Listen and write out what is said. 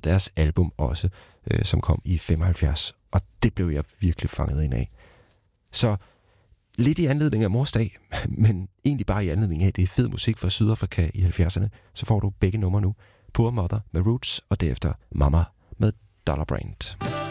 deres album også, som kom i 75, og det blev jeg virkelig fanget ind af. Så lidt i anledning af Mors Dag, men egentlig bare i anledning af, at det er fed musik fra Sydafrika i 70'erne, så får du begge numre nu. Poor Mother med Roots, og derefter Mama med Dollar Brand.